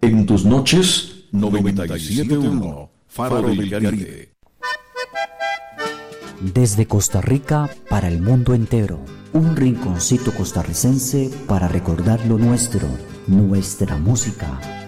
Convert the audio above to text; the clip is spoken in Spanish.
En tus noches, 97.1, Faro del Caribe. Desde Costa Rica para el mundo entero, un rinconcito costarricense para recordar lo nuestro, nuestra música.